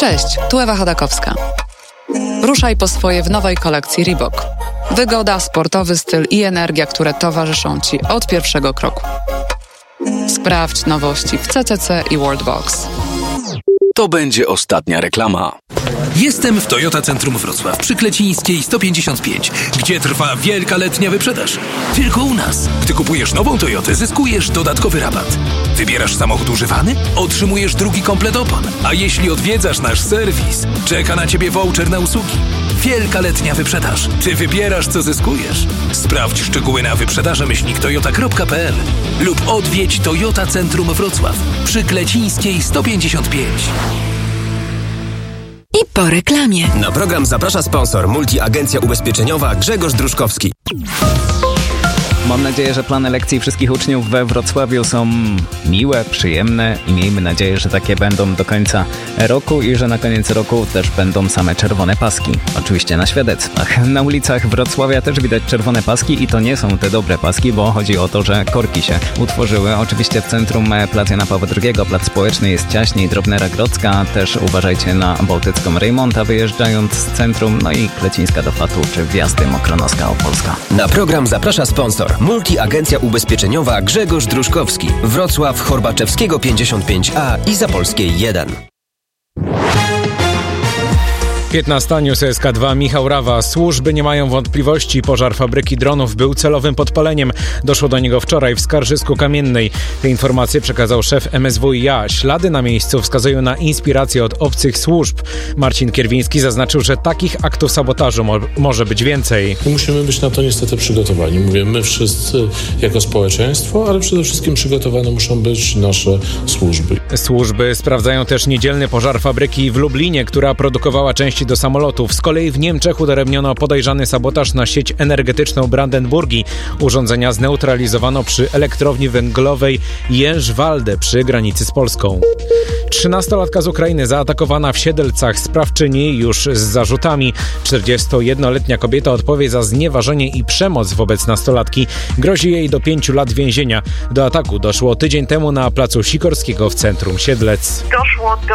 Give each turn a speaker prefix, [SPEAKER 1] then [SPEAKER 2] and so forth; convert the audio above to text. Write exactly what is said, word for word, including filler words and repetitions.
[SPEAKER 1] Cześć, tu Ewa Chodakowska. Ruszaj po swoje w nowej kolekcji Reebok. Wygoda, sportowy styl i energia, które towarzyszą Ci od pierwszego kroku. Sprawdź nowości w C C C i Worldbox.
[SPEAKER 2] To będzie ostatnia reklama.
[SPEAKER 3] Jestem w Toyota Centrum Wrocław przy Klecińskiej sto pięćdziesiąt pięć, gdzie trwa wielka letnia wyprzedaż. Tylko u nas. Gdy kupujesz nową Toyotę, zyskujesz dodatkowy rabat. Wybierasz samochód używany? Otrzymujesz drugi komplet opon. A jeśli odwiedzasz nasz serwis, czeka na Ciebie voucher na usługi. Wielka letnia wyprzedaż. Ty wybierasz, co zyskujesz. Sprawdź szczegóły na wyprzedaże myślnik toyota kropka p l lub odwiedź Toyota Centrum Wrocław przy Klecińskiej sto pięćdziesiąt pięć.
[SPEAKER 4] I po reklamie.
[SPEAKER 5] Na program zaprasza sponsor multiagencja ubezpieczeniowa Grzegorz Druszkowski.
[SPEAKER 6] Mam nadzieję, że plany lekcji wszystkich uczniów we Wrocławiu są miłe, przyjemne i miejmy nadzieję, że takie będą do końca roku i że na koniec roku też będą same czerwone paski. Oczywiście na świadectwach. Na ulicach Wrocławia też widać czerwone paski i to nie są te dobre paski, bo chodzi o to, że korki się utworzyły. Oczywiście w centrum plac Jana Pawła drugiego, plac Społeczny jest ciaśniej, Drobnera Grodzka, też uważajcie na Bałtycką Rejmonta wyjeżdżając z centrum, no i Klecińska do Fatu czy Wjazdy Mokronoska Opolska.
[SPEAKER 5] Na program zaprasza sponsor multiagencja ubezpieczeniowa Grzegorz Druszkowski. Wrocław, Chorbaczewskiego pięćdziesiąt pięć a i Zapolskiej jeden.
[SPEAKER 7] piętnasta News S K dwa, Michał Rawa. Służby nie mają wątpliwości. Pożar fabryki dronów był celowym podpaleniem. Doszło do niego wczoraj w Skarżysku-Kamiennej. Te informacje przekazał szef M S W i A. Ślady na miejscu wskazują na inspirację od obcych służb. Marcin Kierwiński zaznaczył, że takich aktów sabotażu mo- może być więcej.
[SPEAKER 8] Musimy być na to niestety przygotowani. Mówię, my wszyscy jako społeczeństwo, ale przede wszystkim przygotowane muszą być nasze służby.
[SPEAKER 7] Służby sprawdzają też niedzielny pożar fabryki w Lublinie, która produkowała części do samolotów. Z kolei w Niemczech udaremniono podejrzany sabotaż na sieć energetyczną Brandenburgii. Urządzenia zneutralizowano przy elektrowni węglowej Jężwalde przy granicy z Polską. Trzynastolatka z Ukrainy zaatakowana w Siedlcach, sprawczyni już z zarzutami. czterdziestojednoletnia kobieta odpowie za znieważenie i przemoc wobec nastolatki. Grozi jej do pięciu lat więzienia. Do ataku doszło tydzień temu na placu Sikorskiego w centrum Siedlec.
[SPEAKER 9] Doszło do